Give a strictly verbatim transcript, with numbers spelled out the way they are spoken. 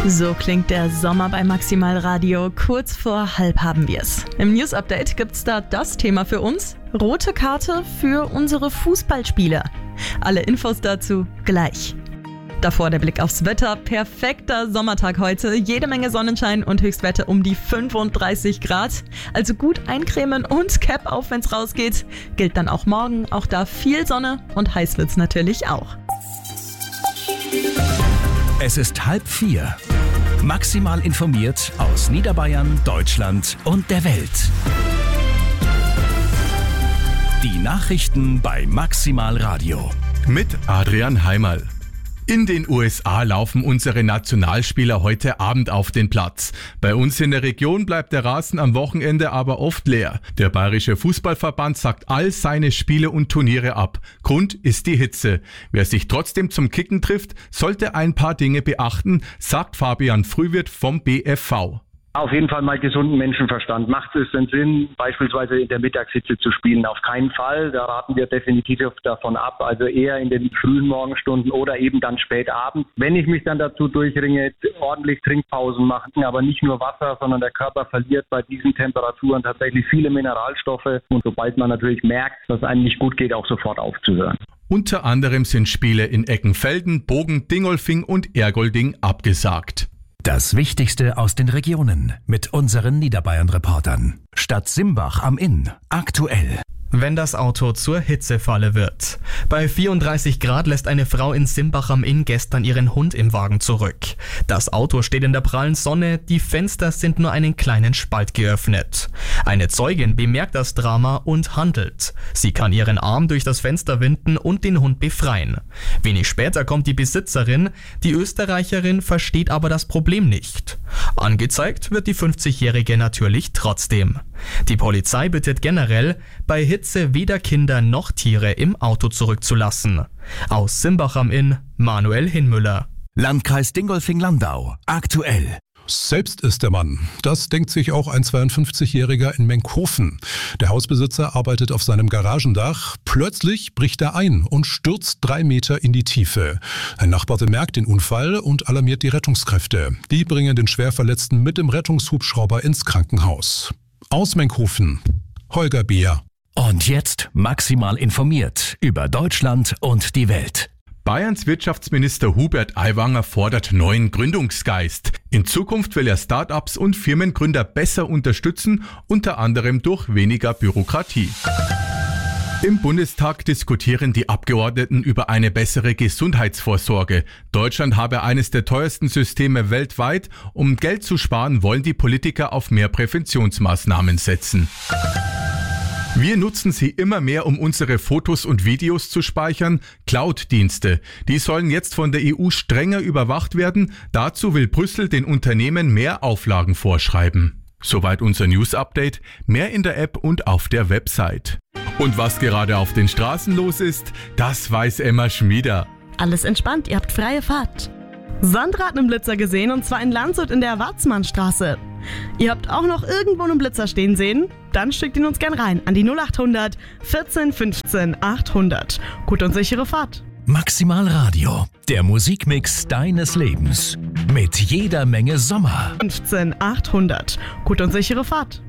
So klingt der Sommer bei Maximal Radio. Kurz vor halb haben wir es. Im News Update gibt's da das Thema für uns: rote Karte für unsere Fußballspieler. Alle Infos dazu gleich. Davor der Blick aufs Wetter. Perfekter Sommertag heute. Jede Menge Sonnenschein und Höchstwerte um die fünfunddreißig Grad. Also gut eincremen und Cap auf, wenn's rausgeht. Gilt dann auch morgen. Auch da viel Sonne und heiß wird's natürlich auch. Es ist halb vier. Maximal informiert aus Niederbayern, Deutschland und der Welt. Die Nachrichten bei Maximal Radio. Mit Adrian Heimerl. In den U S A laufen unsere Nationalspieler heute Abend auf den Platz. Bei uns in der Region bleibt der Rasen am Wochenende aber oft leer. Der Bayerische Fußballverband sagt all seine Spiele und Turniere ab. Grund ist die Hitze. Wer sich trotzdem zum Kicken trifft, sollte ein paar Dinge beachten, sagt Fabian Frühwirt vom B F V. Auf jeden Fall mal gesunden Menschenverstand. Macht es denn Sinn, beispielsweise in der Mittagshitze zu spielen? Auf keinen Fall. Da raten wir definitiv davon ab. Also eher in den frühen Morgenstunden oder eben dann spät abends. Wenn ich mich dann dazu durchringe, ordentlich Trinkpausen machen, aber nicht nur Wasser, sondern der Körper verliert bei diesen Temperaturen tatsächlich viele Mineralstoffe. Und sobald man natürlich merkt, dass es einem nicht gut geht, auch sofort aufzuhören. Unter anderem sind Spiele in Eckenfelden, Bogen, Dingolfing und Ergolding abgesagt. Das Wichtigste aus den Regionen mit unseren Niederbayern-Reportern. Stadt Simbach am Inn. Aktuell. Wenn das Auto zur Hitzefalle wird. Bei vierunddreißig Grad lässt eine Frau in Simbach am Inn gestern ihren Hund im Wagen zurück. Das Auto steht in der prallen Sonne, die Fenster sind nur einen kleinen Spalt geöffnet. Eine Zeugin bemerkt das Drama und handelt. Sie kann ihren Arm durch das Fenster winden und den Hund befreien. Wenig später kommt die Besitzerin, die Österreicherin versteht aber das Problem nicht. Angezeigt wird die fünfzigjährige natürlich trotzdem. Die Polizei bittet generell, bei Hitze weder Kinder noch Tiere im Auto zurückzulassen. Aus Simbach am Inn, Manuel Hinmüller. Landkreis Dingolfing-Landau. Aktuell. Selbst ist der Mann. Das denkt sich auch ein zweiundfünfzigjähriger in Menkhofen. Der Hausbesitzer arbeitet auf seinem Garagendach. Plötzlich bricht er ein und stürzt drei Meter in die Tiefe. Ein Nachbar bemerkt den Unfall und alarmiert die Rettungskräfte. Die bringen den Schwerverletzten mit dem Rettungshubschrauber ins Krankenhaus. Aus Menkhofen, Holger Beer. Und jetzt maximal informiert über Deutschland und die Welt. Bayerns Wirtschaftsminister Hubert Aiwanger fordert neuen Gründungsgeist. In Zukunft will er Start-ups und Firmengründer besser unterstützen, unter anderem durch weniger Bürokratie. Im Bundestag diskutieren die Abgeordneten über eine bessere Gesundheitsvorsorge. Deutschland habe eines der teuersten Systeme weltweit. Um Geld zu sparen, wollen die Politiker auf mehr Präventionsmaßnahmen setzen. Wir nutzen sie immer mehr, um unsere Fotos und Videos zu speichern. Cloud-Dienste. Die sollen jetzt von der E U strenger überwacht werden. Dazu will Brüssel den Unternehmen mehr Auflagen vorschreiben. Soweit unser News-Update. Mehr in der App und auf der Website. Und was gerade auf den Straßen los ist, das weiß Emma Schmieder. Alles entspannt, ihr habt freie Fahrt. Sandra hat einen Blitzer gesehen, und zwar in Landshut in der Warzmannstraße. Ihr habt auch noch irgendwo einen Blitzer stehen sehen? Dann schickt ihn uns gern rein an die null acht hundert vierzehn fünfzehn achthundert. Gute und sichere Fahrt. Maximal Radio, der Musikmix deines Lebens. Mit jeder Menge Sommer. fünfzehn achthundert. Gute und sichere Fahrt.